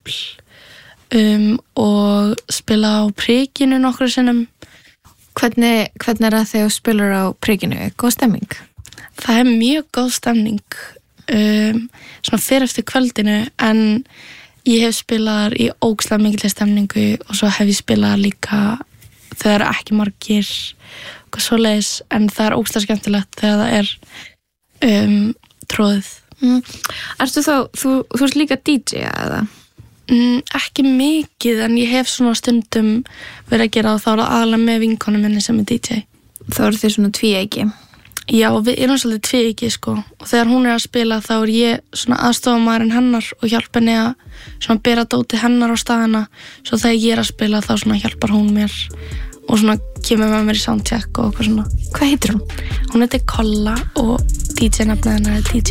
og spila á Prikinu nokkrum sinnum. Hvernig það þegar þú spilar á Prikinu? Góð stemming? Það mjög góð stemning, svona fyrir eftir kvöldinu, en ég hef spilað í ógeðslega mikilli stemningu og svo hef ég spilað líka þegar ekki margir og svoleiðis, en það ógeðslega skemmtilegt þegar það er tróðið. Ertu þá, þú ert líka DJ eða? Ekki mikið, en ég hef svona stundum verið að gera og þá er það aðalega með vinkonu minni sem er DJ. Þá eru þið svona tvíeyki? Já, við erum svolítið tvíeyki sko, og þegar hún er að spila þá er ég svona aðstofamaðurinn hennar og hjálpa henni að svona bera dótið hennar á staðina, svo þegar ég er að spila þá svona hjálpar hún mér og svona kemur með mér í soundcheck og eitthvað svona. Hvað heitir hún? Hún heitir Kolla og DJ-nafnið hennar er DJ